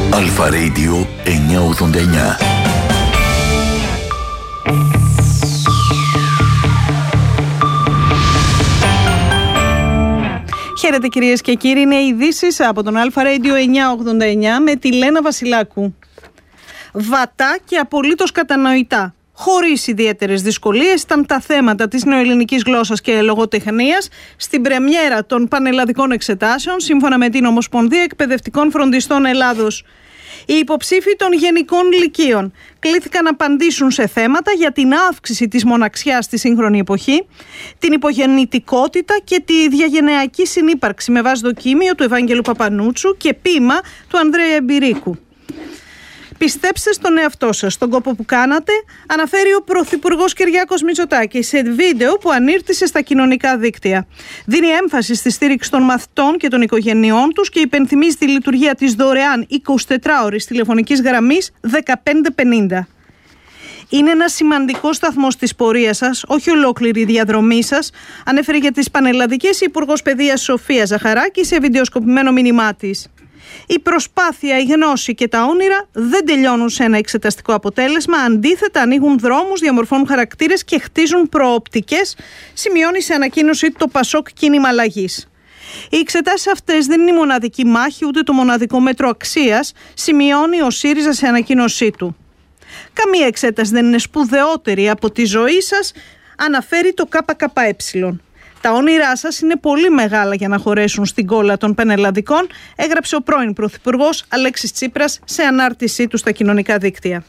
Αλφα Radio 989. Χαίρετε κυρίες και κύριοι, είναι ειδήσεις από τον Αλφα Radio 989 με τη Λένα Βασιλάκου. Βατά και απολύτως κατανοητά, χωρίς ιδιαίτερες δυσκολίες, ήταν τα θέματα της νεοελληνικής γλώσσας και λογοτεχνίας στην πρεμιέρα των πανελλαδικών εξετάσεων, σύμφωνα με την Ομοσπονδία Εκπαιδευτικών Φροντιστών Ελλάδος. Οι υποψήφοι των γενικών λυκείων κλήθηκαν να απαντήσουν σε θέματα για την αύξηση της μοναξιάς στη σύγχρονη εποχή, την υπογεννητικότητα και τη διαγενειακή συνύπαρξη με βάση δοκίμιο του Ευάγγελου Παπανούτσου και ποίημα του Ανδρέα Εμπειρίκου. Πιστέψτε στον εαυτό σας, στον κόπο που κάνατε, αναφέρει ο Πρωθυπουργός Κυριάκος Μητσοτάκης σε βίντεο που ανήρτησε στα κοινωνικά δίκτυα. Δίνει έμφαση στη στήριξη των μαθητών και των οικογενειών τους και υπενθυμίζει τη λειτουργία της δωρεάν 24ωρης τηλεφωνικής γραμμής 1550. Είναι ένα σημαντικό σταθμός της πορείας σας, όχι ολόκληρη η διαδρομή σας, ανέφερε για τις πανελλαδικές η Υπουργός Παιδείας Σοφία Ζαχαράκη σε βιντεοσκοπημένο μήνυμά της. Η προσπάθεια, η γνώση και τα όνειρα δεν τελειώνουν σε ένα εξεταστικό αποτέλεσμα. Αντίθετα, ανοίγουν δρόμους, διαμορφώνουν χαρακτήρες και χτίζουν προοπτικές, σημειώνει σε ανακοίνωση το Πασόκ Κίνημα Αλλαγής. Οι εξετάσεις αυτές δεν είναι η μοναδική μάχη, ούτε το μοναδικό μέτρο αξίας, σημειώνει ο ΣΥΡΙΖΑ σε ανακοίνωσή του. Καμία εξέταση δεν είναι σπουδαιότερη από τη ζωή σας, αναφέρει το ΚΚΕ. Τα όνειρά σας είναι πολύ μεγάλα για να χωρέσουν στην κόλλα των πανελλαδικών, έγραψε ο πρώην Πρωθυπουργός Αλέξης Τσίπρας σε ανάρτησή του στα κοινωνικά δίκτυα.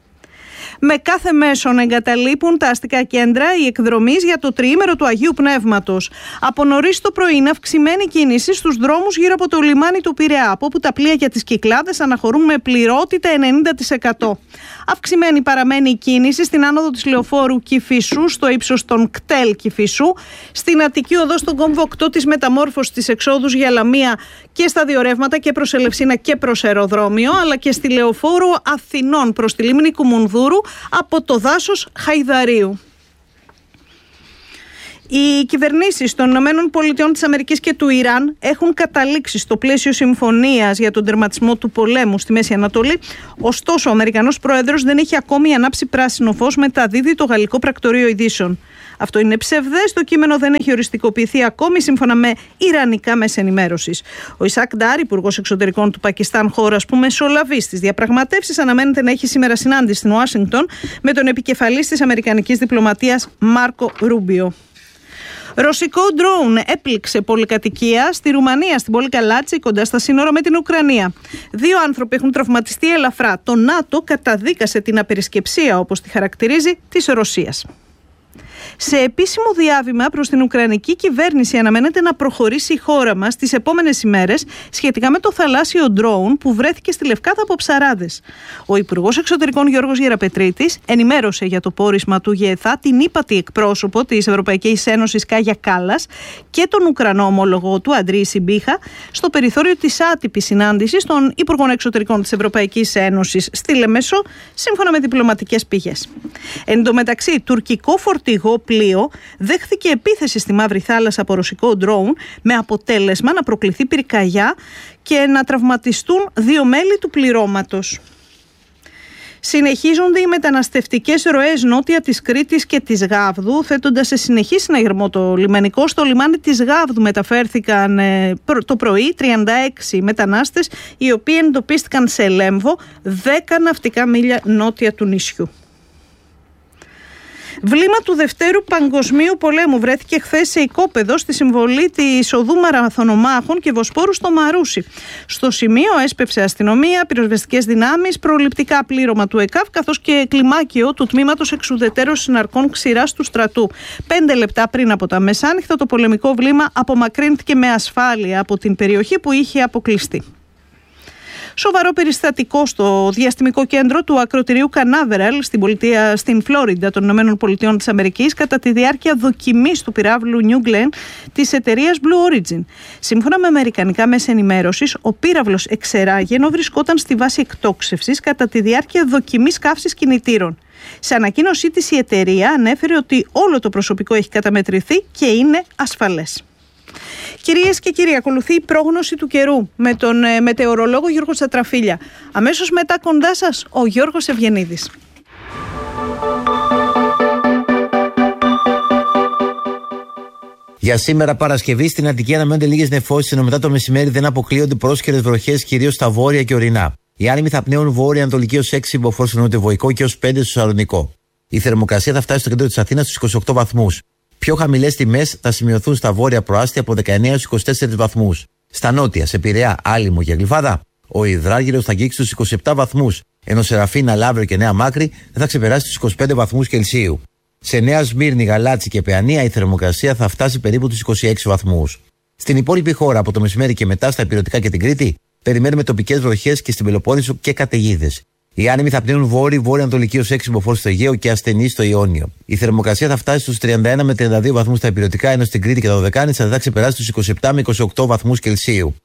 Με κάθε μέσο να εγκαταλείπουν τα αστικά κέντρα οι εκδρομείς για το τριήμερο του Αγίου Πνεύματος. Από νωρίς το πρωί είναι αυξημένη κίνηση στους δρόμους γύρω από το λιμάνι του Πειραιά, από όπου τα πλοία για τις Κυκλάδες αναχωρούν με πληρότητα 90%. Αυξημένη παραμένει η κίνηση στην άνοδο της λεωφόρου Κηφισού, στο ύψος των κτέλ Κηφισού, στην Αττική οδό στον κόμβο 8 της μεταμόρφωσης της εξόδους για Λαμία και στα δύο ρεύματα και προς Ελευσίνα και προς αεροδρόμιο, αλλά και στη λεωφόρου Αθηνών προς τη λίμνη Κουμουνδούρου από το δάσος Χαϊδαρίου. Οι κυβερνήσεις των ΗΠΑ και του Ιράν έχουν καταλήξει στο πλαίσιο συμφωνίας για τον τερματισμό του πολέμου στη Μέση Ανατολή. Ωστόσο, ο Αμερικανός Πρόεδρος δεν έχει ακόμη ανάψει πράσινο φως, μεταδίδει το Γαλλικό Πρακτορείο Ειδήσεων. Αυτό είναι ψευδές, το κείμενο δεν έχει οριστικοποιηθεί ακόμη, σύμφωνα με ιρανικά μέσα ενημέρωσης. Ο Ισακ Ντάρ, υπουργός εξωτερικών του Πακιστάν, χώρας που μεσολαβεί στις διαπραγματεύσεις, αναμένεται να έχει σήμερα συνάντηση στην Ουάσιγκτον με τον επικεφαλής της αμερικανικής διπλωματίας Μάρκο Ρούμπιο. Ρωσικό ντρόουν έπληξε πολυκατοικία στη Ρουμανία, στην πόλη Καλάτσι, κοντά στα σύνορα με την Ουκρανία. 2 άνθρωποι έχουν τραυματιστεί ελαφρά. Το ΝΑΤΟ καταδίκασε την απερισκεψία, όπως τη χαρακτηρίζει, της Ρωσίας. Σε επίσημο διάβημα προς την Ουκρανική κυβέρνηση αναμένεται να προχωρήσει η χώρα μας τις επόμενες ημέρες σχετικά με το θαλάσσιο ντρόουν που βρέθηκε στη Λευκάδα από ψαράδες. Ο Υπουργός Εξωτερικών Γιώργος Γεραπετρίτης ενημέρωσε για το πόρισμα του ΓΕΘΑ την ύπατη εκπρόσωπο της Ευρωπαϊκής Ένωσης Κάγια Κάλλας και τον Ουκρανό ομόλογο του Αντρή Σιμπίχα στο περιθώριο της άτυπης συνάντησης των Υπουργών Εξωτερικών της Ευρωπαϊκής Ένωσης στη Λεμεσό, σύμφωνα με διπλωματικές πηγές. Εν τω μεταξύ, τουρκικό φορτηγό πλοίο δέχθηκε επίθεση στη Μαύρη Θάλασσα από ρωσικό ντρόουν, με αποτέλεσμα να προκληθεί πυρκαγιά και να τραυματιστούν 2 μέλη του πληρώματος. Συνεχίζονται οι μεταναστευτικές ροές νότια της Κρήτης και της Γάβδου, θέτοντας σε συνεχή συναγερμό το λιμενικό. Στο λιμάνι της Γάβδου μεταφέρθηκαν το πρωί 36 μετανάστες, οι οποίοι εντοπίστηκαν σε Λέμβο, 10 ναυτικά μίλια νότια του νησιού. Βλήμα του Δευτέρου Παγκοσμίου Πολέμου βρέθηκε χθες σε οικόπεδο στη συμβολή της οδού μαραθωνομάχων και Βοσπόρου στο Μαρούσι. Στο σημείο έσπευσε αστυνομία, πυροσβεστικές δυνάμεις, προληπτικά πλήρωμα του ΕΚΑΒ καθώς και κλιμάκιο του τμήματος εξουδετέρωσης ναρκών ξηράς του στρατού. 5 λεπτά πριν από τα μεσάνυχτα το πολεμικό βλήμα απομακρύνθηκε με ασφάλεια από την περιοχή που είχε αποκλειστεί. Σοβαρό περιστατικό στο διαστημικό κέντρο του ακροτηρίου Κανάβεραλ στην Φλόριντα των ΗΠΑ κατά τη διάρκεια δοκιμής του πυράβλου New Glenn της εταιρείας Blue Origin. Σύμφωνα με αμερικανικά μέσα ενημέρωσης, ο πύραυλος εξεράγει ενώ βρισκόταν στη βάση εκτόξευσης κατά τη διάρκεια δοκιμής καύσης κινητήρων. Σε ανακοίνωσή της η εταιρεία ανέφερε ότι όλο το προσωπικό έχει καταμετρηθεί και είναι ασφαλές. Κυρίες και κύριοι, ακολουθεί η πρόγνωση του καιρού με τον μετεωρολόγο Γιώργο Τσατραφίλια. Αμέσως μετά κοντά σας ο Γιώργος Ευγενίδης. Για σήμερα Παρασκευή στην Αττική αναμένονται λίγες νεφώσεις, ενώ μετά το μεσημέρι δεν αποκλείονται πρόσχερες βροχές κυρίως στα βόρεια και ορεινά. Οι άνεμοι θα πνέουν βόρεια-ανατολική ως 6 μποφόρ στο νοτιοβοϊκό και ως 5 στο Σαλονικό. Η θερμοκρασία θα φτάσει στο κέντρο της Αθήνας στους 28 βαθμούς. Πιο χαμηλές τιμές θα σημειωθούν στα βόρεια προάστια από 19 έως 24 βαθμούς. Στα νότια, σε Πειραιά, Άλυμο και Γλυφάδα, ο υδράργυρος θα αγγίξει τους 27 βαθμούς, ενώ σε Ραφίνα, Λαύριο και Νέα Μάκρη δεν θα ξεπεράσει τους 25 βαθμούς Κελσίου. Σε Νέα Σμύρνη, Γαλάτσι και Παιανία η θερμοκρασία θα φτάσει περίπου τους 26 βαθμούς. Στην υπόλοιπη χώρα, από το μεσημέρι και μετά, στα Ηπειρωτικά και την Κρήτη, περιμένουμε τοπικές βροχές και στην Πελοπόννησο και καταιγίδες. Οι άνεμοι θα πνέουν βόρεια-ανατολική ως 6 μποφόρ στο Αιγαίο και ασθενείς στο Ιόνιο. Η θερμοκρασία θα φτάσει στους 31 με 32 βαθμούς στα Ηπειρωτικά, ενώ στην Κρήτη και τα Δωδεκάνησα δεν θα ξεπεράσει τους 27 με 28 βαθμούς Κελσίου.